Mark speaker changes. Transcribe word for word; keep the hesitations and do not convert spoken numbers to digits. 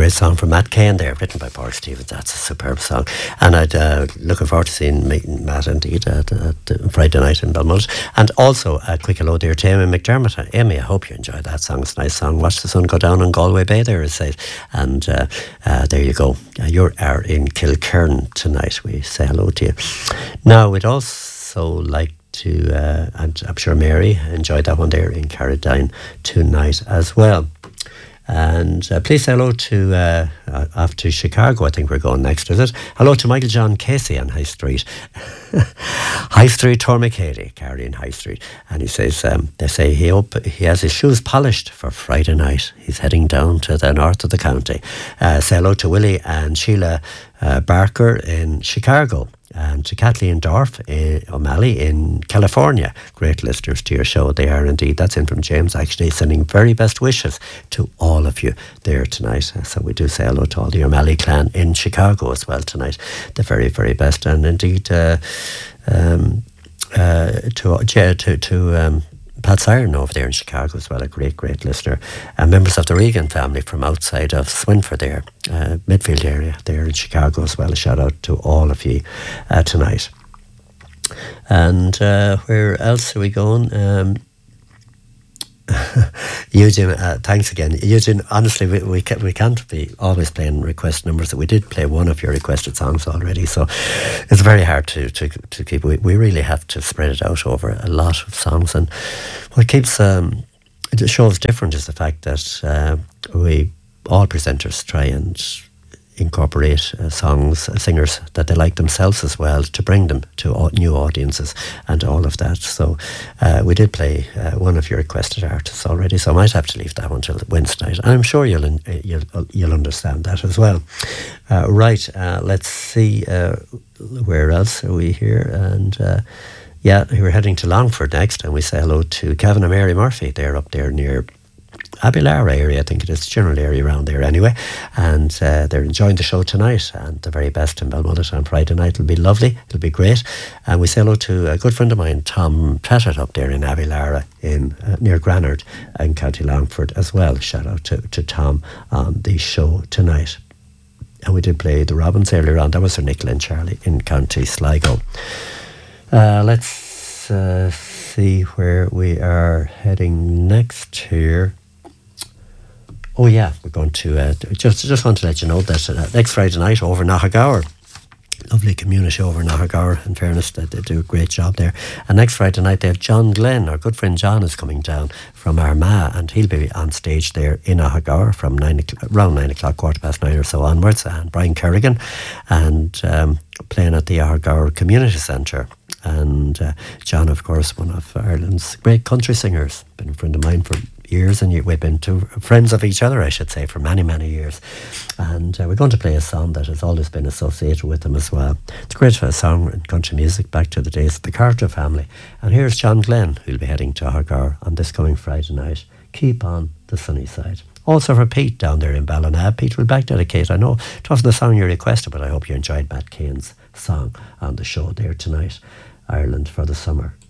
Speaker 1: great song from Matt Cain there, written by Paul Stevens. That's a superb song. And I'd uh, looking forward to seeing meeting Matt indeed at, at, at Friday night in Belmullet. And also a quick hello there to Amy McDermott. Amy, I hope you enjoyed that song. It's a nice song. Watch the sun go down on Galway Bay there, it says. And uh, uh, there you go. Uh, you are in Kilkerran tonight. We say hello to you. Now, we'd also like to, uh, and I'm sure Mary enjoyed that one there in Carradine tonight as well. And uh, please say hello to, uh, uh, off to Chicago, I think we're going next, is it? Hello to Michael John Casey on High Street. High Street, Tormacady, Carradine High Street. And he says, um, they say he op- he has his shoes polished for Friday night. He's heading down to the north of the county. Uh, say hello to Willie and Sheila uh, Barker in Chicago. And to Kathleen Dorff uh, O'Malley in California. Great listeners to your show. They are indeed. That's in from James, actually, sending very best wishes to all of you there tonight. So we do say hello to all the O'Malley clan in Chicago as well tonight. The very, very best. And indeed, uh, um, uh, to, yeah, to, to um, Pat Siren over there in Chicago as well, a great, great listener. And members of the Regan family from outside of Swinford there, uh, Midfield area there in Chicago as well. A shout out to all of you uh, tonight. And uh, where else are we going? Um, Eugene, uh, thanks again. Eugene, honestly, we we, can, we can't be always playing request numbers. That we did play one of your requested songs already, so it's very hard to, to, to keep. We, we really have to spread it out over a lot of songs. And what keeps um, it shows different is the fact that uh, we, all presenters, try and incorporate uh, songs, uh, singers that they like themselves as well, to bring them to all, new audiences and all of that. So uh, we did play uh, one of your requested artists already, so I might have to leave that one till Wednesday night. And I'm sure you'll uh, you'll, you'll understand that as well. Uh, right, uh, let's see, uh, where else are we here? And uh, yeah, we're heading to Longford next, and we say hello to Kevin and Mary Murphy. They're up there near Abilara area, I think it is, general area around there anyway, and uh, they're enjoying the show tonight, and the very best in Belmullet on Friday night. It'll be lovely, it'll be great. And we say hello to a good friend of mine, Tom Pettit, up there in Abilara in uh, near Granard in County Longford as well. Shout out to, to Tom on the show tonight. And we did play the Robins earlier on. That was for Nicola and Charlie in County Sligo. Uh, let's uh, see where we are heading next here. Oh yeah, we're going to uh, just just want to let you know that uh, next Friday night over Nahagower, lovely community over Nahagower. In fairness, they, they do a great job there. And next Friday night they have John Glenn, our good friend John, is coming down from Armagh, and he'll be on stage there in Nahagower from nine o'clock, around nine o'clock, quarter past nine or so onwards. And Brian Kerrigan, and um, playing at the Nahagower Community Centre. And uh, John, of course, one of Ireland's great country singers, been a friend of mine for years, and we've been two friends of each other, I should say, for many, many years. And uh, we're going to play a song that has always been associated with them as well. It's a great uh, song in country music back to the days of the Carter family. And here's John Glenn, who'll be heading to Nahagower on this coming Friday night. Keep on the sunny side. Also for Pete down there in Ballina. Pete will back dedicate. I know it wasn't the song you requested, but I hope you enjoyed Matt Cain's song on the show there tonight. Ireland for the Summer.